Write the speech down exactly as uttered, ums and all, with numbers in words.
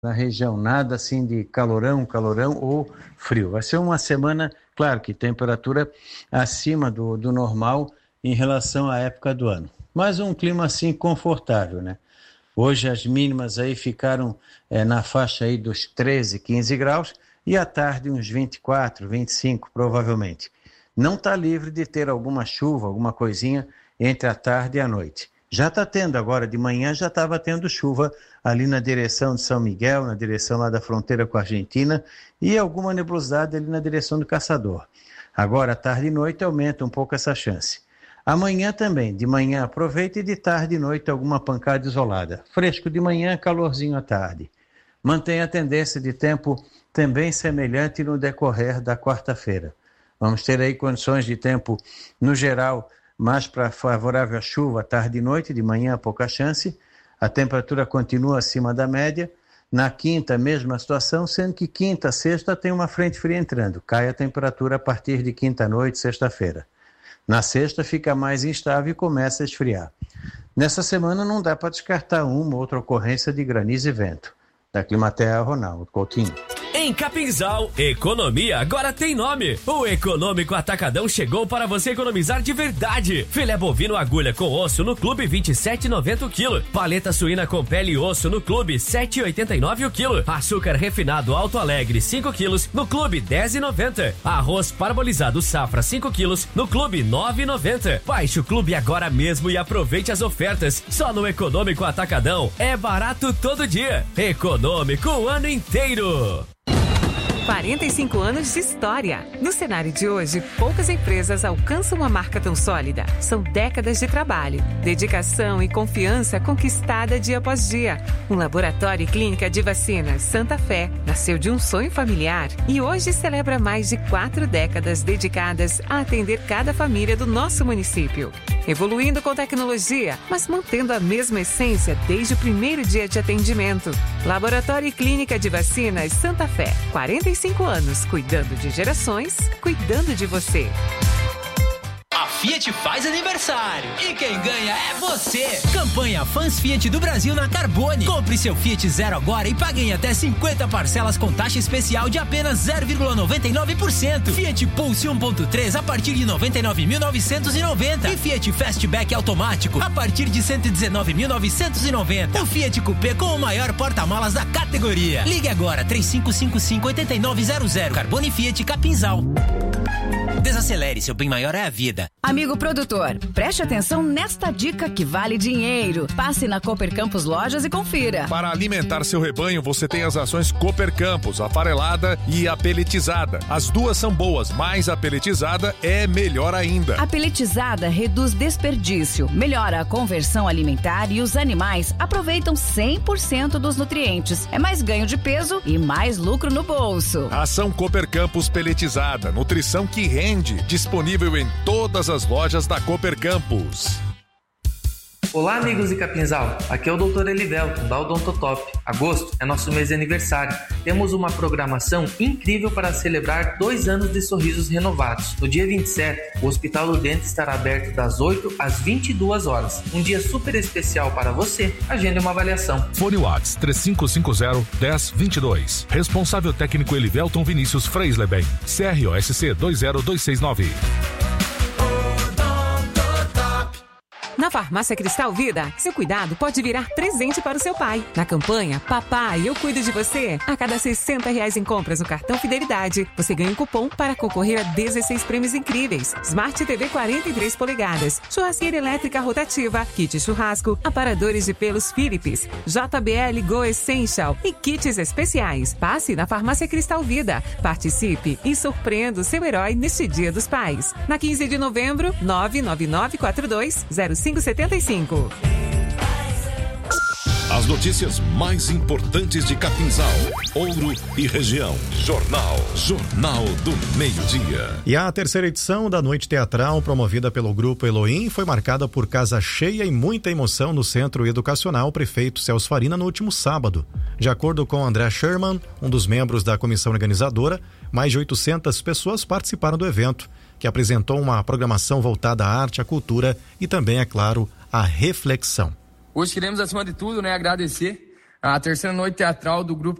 na região, nada assim de calorão, calorão ou frio. Vai ser uma semana, claro que temperatura acima do, do normal em relação à época do ano, mas um clima assim confortável, né? Hoje as mínimas aí ficaram é, na faixa aí dos treze, quinze graus e à tarde uns vinte e quatro, vinte e cinco provavelmente. Não está livre de ter alguma chuva, alguma coisinha entre a tarde e a noite. Já está tendo agora, de manhã já estava tendo chuva ali na direção de São Miguel, na direção lá da fronteira com a Argentina, e alguma nebulosidade ali na direção do Caçador. Agora, tarde e noite, aumenta um pouco essa chance. Amanhã também, de manhã aproveita e de tarde e noite alguma pancada isolada. Fresco de manhã, calorzinho à tarde. Mantém a tendência de tempo também semelhante no decorrer da quarta-feira. Vamos ter aí condições de tempo, no geral, mais para favorável à chuva, tarde e noite, de manhã pouca chance, a temperatura continua acima da média, na quinta mesma situação, sendo que quinta, sexta tem uma frente fria entrando, cai a temperatura a partir de quinta noite, sexta-feira. Na sexta fica mais instável e começa a esfriar. Nessa semana não dá para descartar uma ou outra ocorrência de granizo e vento. Da Climaterra, Ronaldo Coutinho. Em Capinzal, economia agora tem nome. O Econômico Atacadão chegou para você economizar de verdade. Filé bovino agulha com osso no clube vinte e sete reais e noventa centavos o quilo. Paleta suína com pele e osso no clube sete reais e oitenta e nove centavos o quilo. Açúcar refinado Alto Alegre cinco quilos no clube dez reais e noventa centavos. Arroz parbolizado Safra cinco quilos no clube nove reais e noventa centavos. Baixe o clube agora mesmo e aproveite as ofertas. Só no Econômico Atacadão é barato todo dia. Econômico o ano inteiro. quarenta e cinco anos de história. No cenário de hoje, poucas empresas alcançam uma marca tão sólida. São décadas de trabalho, dedicação e confiança conquistada dia após dia. Um laboratório e clínica de vacinas Santa Fé nasceu de um sonho familiar e hoje celebra mais de quatro décadas dedicadas a atender cada família do nosso município. Evoluindo com tecnologia, mas mantendo a mesma essência desde o primeiro dia de atendimento. Laboratório e Clínica de Vacinas Santa Fé. quarenta e cinco anos, cuidando de gerações, cuidando de você. A Fiat faz aniversário e quem ganha é você. Campanha Fãs Fiat do Brasil na Carbone. Compre seu Fiat Zero agora e pague em até cinquenta parcelas com taxa especial de apenas zero vírgula noventa e nove por cento. Fiat Pulse um ponto três a partir de noventa e nove mil novecentos e noventa e Fiat Fastback automático a partir de cento e dezenove mil novecentos e noventa. O Fiat Coupé com o maior porta-malas da categoria. Ligue agora três cinco cinco cinco, oito nove zero zero. Carbone Fiat Capinzal. Desacelere, seu bem maior é a vida. Amigo produtor, preste atenção nesta dica que vale dinheiro. Passe na Cooper Campos Lojas e confira. Para alimentar seu rebanho, você tem as ações Cooper Campos, a farelada e a peletizada. As duas são boas, mas a peletizada é melhor ainda. A peletizada reduz desperdício, melhora a conversão alimentar e os animais aproveitam cem por cento dos nutrientes. É mais ganho de peso e mais lucro no bolso. Ação Cooper Campos peletizada, nutrição que rende, disponível em todas as lojas da Cooper Campos. Olá, amigos de Capinzal, aqui é o doutor Elivelton, da Odontotop. Agosto é nosso mês de aniversário. Temos uma programação incrível para celebrar dois anos de sorrisos renovados. No dia vinte e sete, o Hospital do Dente estará aberto das oito às vinte e duas horas. Um dia super especial para você. Agende uma avaliação. Fone Whats três cinco cinco zero, um zero dois dois. Responsável técnico Elivelton Vinícius Freisleben. C R O S C dois zero dois seis nove. Na Farmácia Cristal Vida, seu cuidado pode virar presente para o seu pai. Na campanha Papai, eu cuido de você, a cada sessenta reais em compras no cartão Fidelidade, você ganha um cupom para concorrer a dezesseis prêmios incríveis. Smart T V quarenta e três polegadas, churrasqueira elétrica rotativa, kit churrasco, aparadores de pelos Philips, J B L Go Essential e kits especiais. Passe na Farmácia Cristal Vida, participe e surpreenda o seu herói neste Dia dos Pais. Na quinze de novembro, nove nove nove quatro dois zero cinco sete cinco. As notícias mais importantes de Capinzal, Ouro e região. Jornal. Jornal do Meio-Dia. E a terceira edição da Noite Teatral, promovida pelo Grupo Elohim, foi marcada por casa cheia e muita emoção no Centro Educacional Prefeito Celso Farina no último sábado. De acordo com André Sherman, um dos membros da comissão organizadora, mais de oitocentas pessoas participaram do evento, que apresentou uma programação voltada à arte, à cultura e também, é claro, à reflexão. Hoje queremos, acima de tudo, né, agradecer a terceira noite teatral do grupo